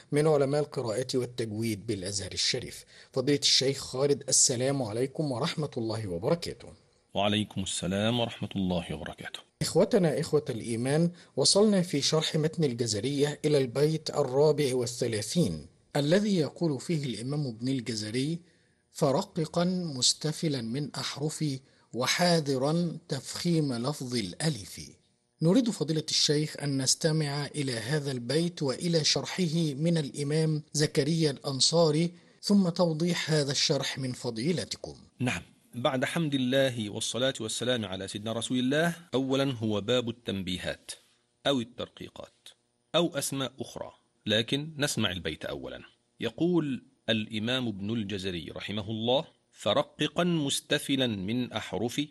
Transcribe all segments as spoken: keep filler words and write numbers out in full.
من علماء القراءة والتجويد بالأزهر الشريف. فضيلة الشيخ خالد، السلام عليكم ورحمة الله وبركاته. وعليكم السلام ورحمة الله وبركاته. إخوتنا إخوة الإيمان، وصلنا في شرح متن الجزرية إلى البيت الرابع والثلاثين الذي يقول فيه الإمام ابن الجزري: فرققا مستفلا من أحرفي، وحاذرا تفخيم لفظ الألف. نريد فضيلة الشيخ أن نستمع إلى هذا البيت وإلى شرحه من الإمام زكريا الأنصاري، ثم توضيح هذا الشرح من فضيلتكم. نعم، بعد حمد الله والصلاة والسلام على سيدنا رسول الله، أولا هو باب التنبيهات أو الترقيقات أو أسماء أخرى، لكن نسمع البيت أولا. يقول الإمام ابن الجزري رحمه الله: فرققا مستفلا من أحرفي،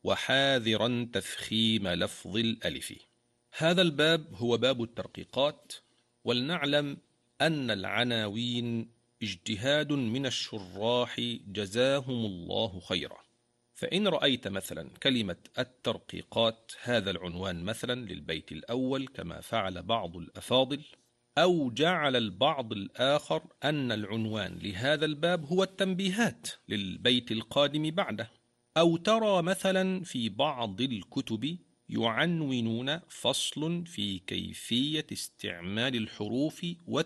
وحاذرا تفخيم لفظ الألف. هذا الباب هو باب الترقيقات، ولنعلم أن العناوين اجتهاد من الشراح جزاهم الله خيرا. فإن رأيت مثلا كلمة الترقيقات هذا العنوان مثلا للبيت الأول كما فعل بعض الأفاضل، أو جعل البعض الآخر أن العنوان لهذا الباب هو التنبيهات للبيت القادم بعده، أو ترى مثلا في بعض الكتب يعنونون فصل في كيفية استعمال الحروف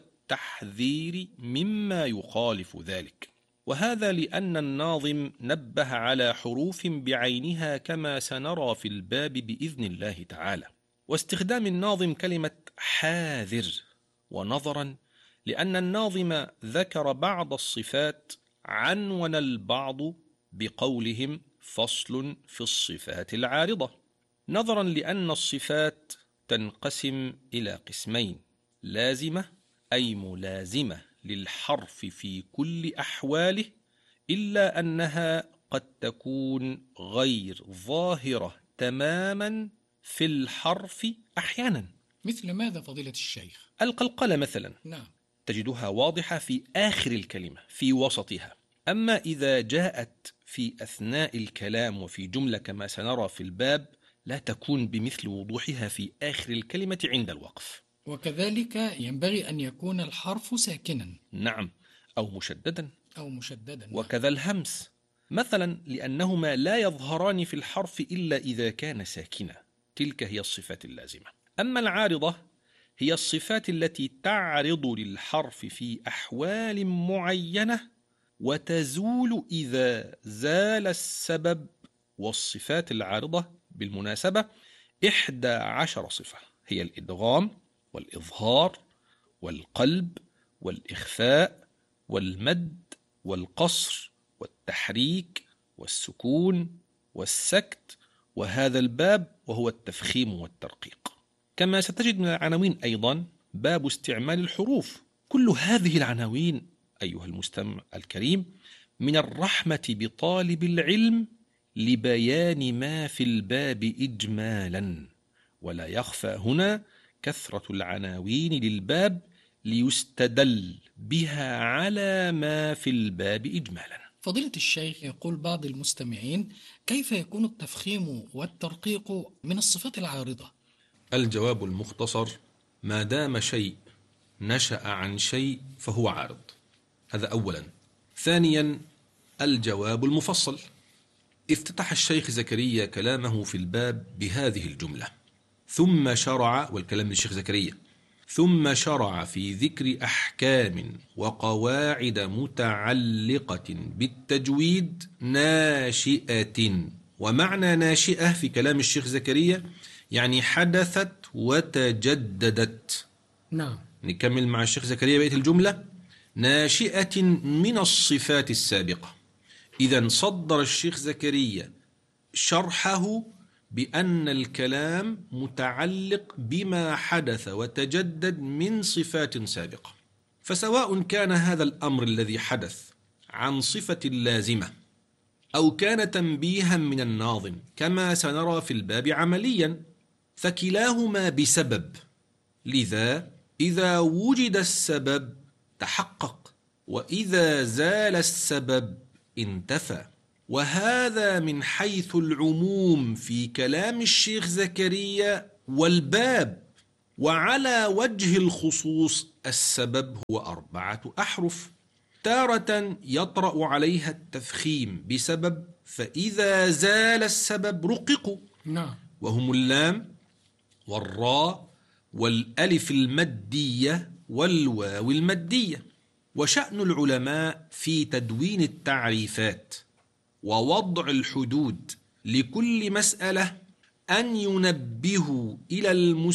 والتحذير مما يخالف ذلك، وهذا لأن الناظم نبه على حروف بعينها كما سنرى في الباب بإذن الله تعالى. واستخدام الناظم كلمة حاذر ونظرا لأن الناظم ذكر بعض الصفات عنون البعض بقولهم فصل في الصفات العارضة، نظرا لأن الصفات تنقسم إلى قسمين: لازمة أي ملازمة للحرف في كل أحواله، إلا أنها قد تكون غير ظاهرة تماما في الحرف أحيانا. مثل ماذا فضيلة الشيخ؟ القلقلة مثلا، نعم، تجدها واضحة في آخر الكلمة في وسطها، أما إذا جاءت في أثناء الكلام وفي جملة كما سنرى في الباب لا تكون بمثل وضوحها في آخر الكلمة عند الوقف. وكذلك ينبغي أن يكون الحرف ساكنا نعم، أو مشددا أو مشددا. نعم. وكذا الهمس مثلا، لأنهما لا يظهران في الحرف إلا إذا كان ساكنا. تلك هي الصفات اللازمة. أما العارضة هي الصفات التي تعرض للحرف في أحوال معينة وتزول إذا زال السبب. والصفات العارضة بالمناسبة إحدى عشر صفة، هي الإدغام والإظهار والقلب والإخفاء والمد والقصر والتحريك والسكون والسكت، وهذا الباب وهو التفخيم والترقيق. كما ستجد من العناوين أيضا باب استعمال الحروف. كل هذه العناوين أيها المستمع الكريم من الرحمة بطالب العلم لبيان ما في الباب إجمالا، ولا يخفى هنا كثرة العناوين للباب ليستدل بها على ما في الباب إجمالا. فضيلة الشيخ، يقول بعض المستمعين: كيف يكون التفخيم والترقيق من الصفات العارضة؟ الجواب المختصر: ما دام شيء نشأ عن شيء فهو عارض، هذا أولا. ثانيا الجواب المفصل. افتتح الشيخ زكريا كلامه في الباب بهذه الجملة: ثم شرع، والكلام للشيخ زكريا، ثم شرع في ذكر أحكام وقواعد متعلقة بالتجويد ناشئة. ومعنى ناشئة في كلام الشيخ زكريا يعني حدثت وتجددت. نعم. نكمل مع الشيخ زكريا بقية الجملة: ناشئة من الصفات السابقة. إذن صدر الشيخ زكريا شرحه بأن الكلام متعلق بما حدث وتجدد من صفات سابقة، فسواء كان هذا الأمر الذي حدث عن صفة لازمة أو كان تنبيها من الناظم كما سنرى في الباب عمليا، فكلاهما بسبب. لذا إذا وجد السبب تحقق، وإذا زال السبب انتفى. وهذا من حيث العموم في كلام الشيخ زكريا والباب. وعلى وجه الخصوص السبب هو أربعة أحرف. تارة يطرأ عليها التفخيم بسبب، فإذا زال السبب رققوا، نعم، وهم اللام والراء والألف المدية والواو المدية. وشأن العلماء في تدوين التعريفات ووضع الحدود لكل مسألة أن ينبهوا إلى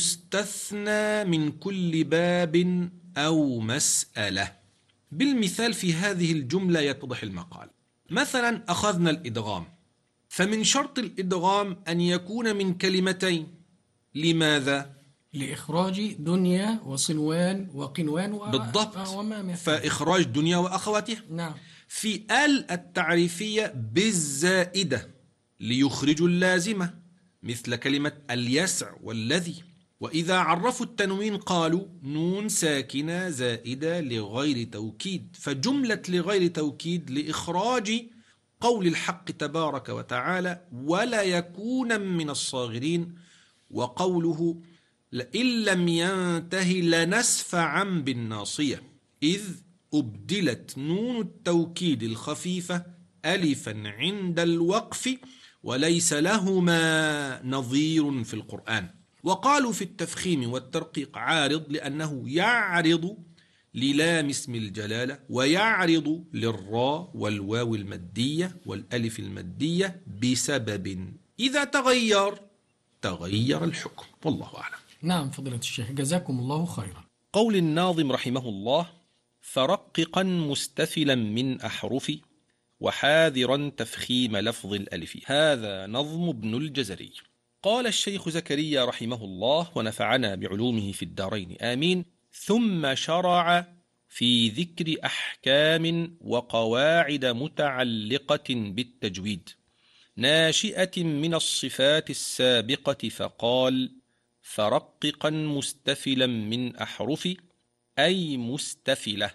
المستثنى من كل باب أو مسألة. بالمثال في هذه الجملة يتضح المقال. مثلا أخذنا الإدغام، فمن شرط الإدغام أن يكون من كلمتين. لماذا؟ لإخراج دنيا وصنوان وقنوان و... بالضبط، وما مثل. فإخراج دنيا وأخواتها. نعم. في آل التعريفية بالزائدة ليخرجوا اللازمة، مثل كلمة اليسع والذي. وإذا عرفوا التنوين قالوا نون ساكنة زائدة لغير توكيد، فجملة لغير توكيد لإخراج قول الحق تبارك وتعالى ولا يكون من الصاغرين، وقوله لئن لم ينتهي لنسفعا بالناصية، إذ أبدلت نون التوكيد الخفيفة ألفا عند الوقف وليس لهما نظير في القرآن. وقالوا في التفخيم والترقيق عارض لأنه يعرض للام اسم الجلالة ويعرض للراء والواو المدية والألف المدية بسبب إذا تغير تغير الحكم، والله أعلم. نعم فضيلة الشيخ، جزاكم الله خيرا. قول الناظم رحمه الله: فرققا مستفلا من أحرف وحاذرا تفخيم لفظ الألف. هذا نظم ابن الجزري. قال الشيخ زكريا رحمه الله ونفعنا بعلومه في الدارين آمين: ثم شرع في ذكر أحكام وقواعد متعلقة بالتجويد ناشئة من الصفات السابقة، فقال: فرققا مستفلا من أحرف، أي مستفلة،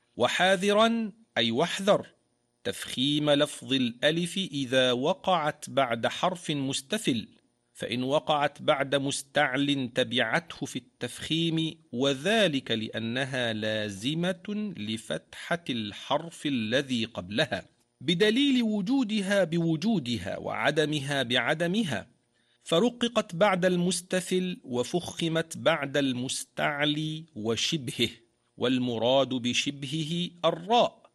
وحاذرا أي واحذر تفخيم لفظ الألف إذا وقعت بعد حرف مستفل، فإن وقعت بعد مستعل تبعته في التفخيم، وذلك لأنها لازمة لفتحة الحرف الذي قبلها بدليل وجودها بوجودها وعدمها بعدمها، فرققت بعد المستفل وفخمت بعد المستعلي وشبهه، والمراد بشبهه الراء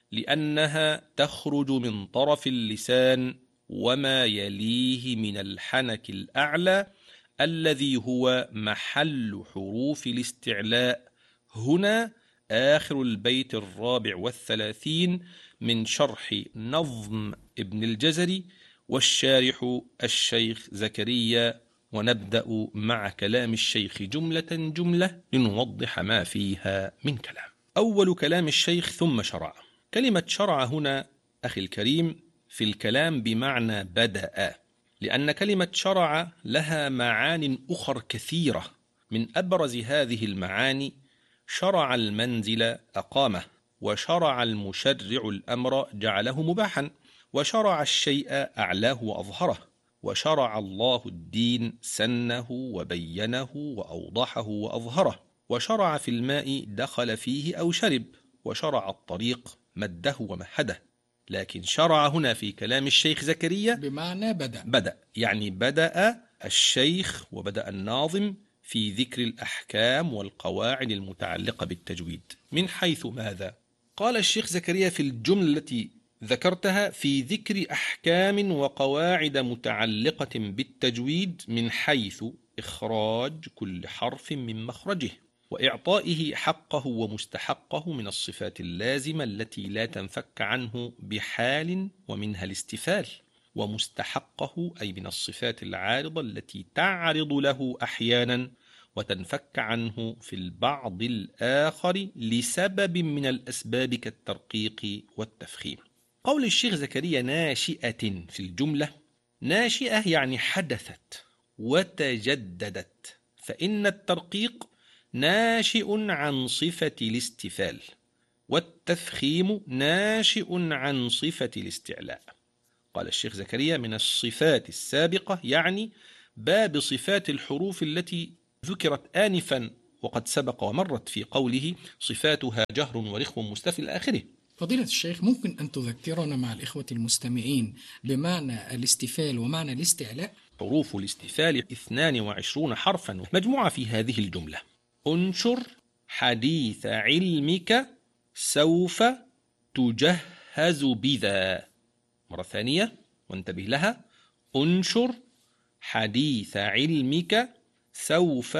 لأنها تخرج من طرف اللسان وما يليه من الحنك الأعلى الذي هو محل حروف الاستعلاء. هنا آخر البيت الرابع والثلاثين من شرح نظم ابن الجزري، والشارح الشيخ زكريا. ونبدأ مع كلام الشيخ جملة جملة لنوضح ما فيها من كلام. أول كلام الشيخ: ثم شرع. كلمة شرع هنا أخي الكريم في الكلام بمعنى بدأ، لأن كلمة شرع لها معان أخر كثيرة. من أبرز هذه المعاني: شرع المنزل أقامه، وشرع المشرع الأمر جعله مباحا، وشرع الشيء أعلاه وأظهره، وشرع الله الدين سنه وبينه وأوضحه وأظهره، وشرع في الماء دخل فيه أو شرب، وشرع الطريق مده ومهده. لكن شرع هنا في كلام الشيخ زكريا بمعنى بدأ. بدأ يعني بدأ الشيخ وبدأ الناظم في ذكر الأحكام والقواعد المتعلقة بالتجويد. من حيث ماذا؟ قال الشيخ زكريا في الجملة التي ذكرتها: في ذكر أحكام وقواعد متعلقة بالتجويد، من حيث إخراج كل حرف من مخرجه وإعطائه حقه ومستحقه من الصفات اللازمة التي لا تنفك عنه بحال، ومنها الاستفال، ومستحقه أي من الصفات العارضة التي تعرض له أحيانا وتنفك عنه في البعض الآخر لسبب من الأسباب كالترقيق والتفخيم. قول الشيخ زكريا ناشئة في الجملة: ناشئة يعني حدثت وتجددت، فإن الترقيق ناشئ عن صفة الاستفال، والتفخيم ناشئ عن صفة الاستعلاء. قال الشيخ زكريا: من الصفات السابقة يعني باب صفات الحروف التي ذكرت آنفا وقد سبق ومرت في قوله صفاتها جهر ورخو مستفل آخره. فضيلة الشيخ، ممكن أن تذكرنا مع الإخوة المستمعين بمعنى الاستفال ومعنى الاستعلاء؟ حروف الاستفال اثنان وعشرون حرفا مجموعة في هذه الجملة: انشر حديث علمك سوف تجهز بذا. مرة ثانية وانتبه لها: انشر حديث علمك سوف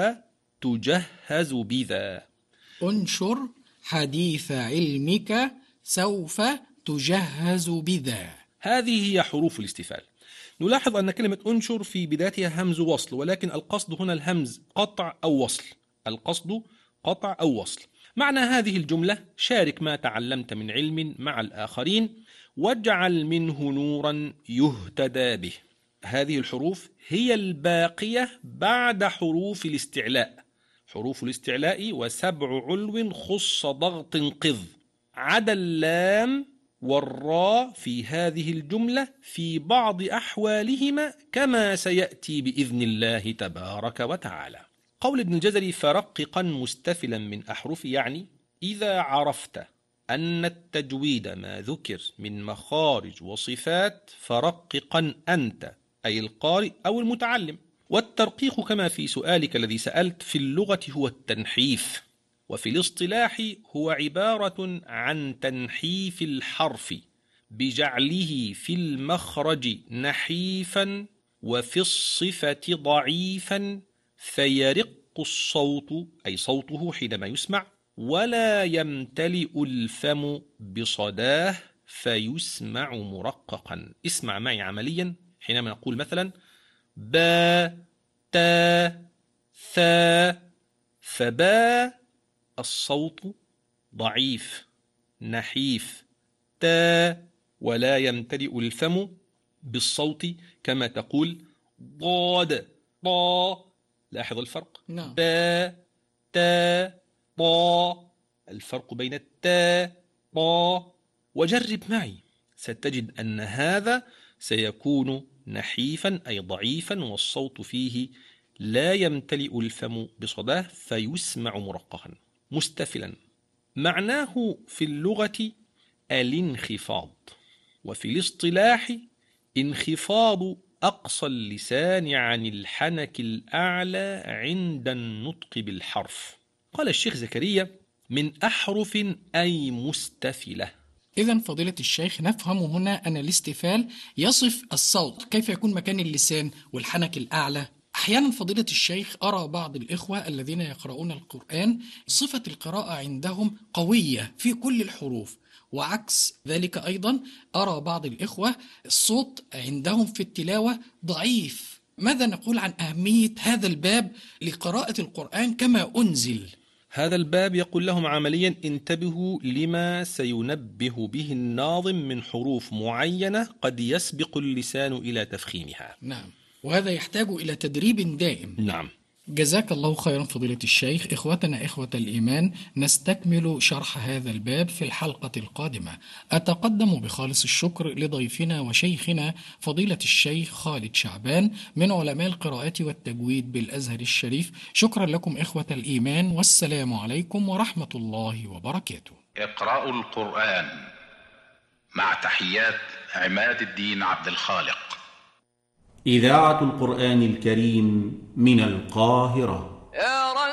تجهز بذا. انشر حديث علمك سوف تجهز بذا. هذه هي حروف الاستفال. نلاحظ أن كلمة انشر في بدايتها همز وصل، ولكن القصد هنا الهمز قطع أو وصل. القصد قطع أو وصل. معنى هذه الجملة: شارك ما تعلمت من علم مع الآخرين واجعل منه نورا يهتدى به. هذه الحروف هي الباقية بعد حروف الاستعلاء. حروف الاستعلاء وسبع علو خص ضغط قذ، عدا اللام والراء في هذه الجملة في بعض أحوالهما كما سيأتي بإذن الله تبارك وتعالى. قول ابن الجزري: فرققا مستفلا من أحرف، يعني إذا عرفت أن التجويد ما ذكر من مخارج وصفات فرققا أنت، أي القارئ أو المتعلم. والترقيق كما في سؤالك الذي سألت في اللغة هو التنحيف، وفي الاصطلاح هو عبارة عن تنحيف الحرف بجعله في المخرج نحيفا وفي الصفة ضعيفا فيرق الصوت، أي صوته حينما يسمع، ولا يمتلئ الفم بصداه فيسمع مرققا. اسمع معي عمليا حينما نقول مثلا با تا ثا، فبا الصوت ضعيف نحيف، تا ولا يمتلئ الفم بالصوت كما تقول ضاد طا. لاحظ الفرق. نعم. با تا طا، الفرق بين التا طا. وجرب معي ستجد أن هذا سيكون نحيفا أي ضعيفا، والصوت فيه لا يمتلئ الفم بصداه فيسمع مرققا. مستفلا معناه في اللغة الانخفاض، وفي الاصطلاح انخفاض أقصى اللسان عن الحنك الأعلى عند النطق بالحرف. قال الشيخ زكريا: من أحرف أي مستفلة. إذن فضيلة الشيخ نفهم هنا أن الاستفال يصف الصوت، كيف يكون مكان اللسان والحنك الأعلى. أحيانا فضيلة الشيخ أرى بعض الإخوة الذين يقرؤون القرآن صفة القراءة عندهم قوية في كل الحروف، وعكس ذلك أيضا أرى بعض الإخوة الصوت عندهم في التلاوة ضعيف. ماذا نقول عن أهمية هذا الباب لقراءة القرآن كما أنزل؟ هذا الباب يقول لهم عمليا: انتبهوا لما سينبه به الناظم من حروف معينة قد يسبق اللسان إلى تفخيمها. نعم، وهذا يحتاج إلى تدريب دائم. نعم. جزاك الله خيرا فضيلة الشيخ. إخوتنا إخوة الإيمان، نستكمل شرح هذا الباب في الحلقة القادمة. أتقدم بخالص الشكر لضيفنا وشيخنا فضيلة الشيخ خالد شعبان من علماء القراءات والتجويد بالأزهر الشريف. شكرا لكم إخوة الإيمان، والسلام عليكم ورحمة الله وبركاته. اقرأوا القرآن مع تحيات عماد الدين عبد الخالق. إذاعة القرآن الكريم من القاهرة.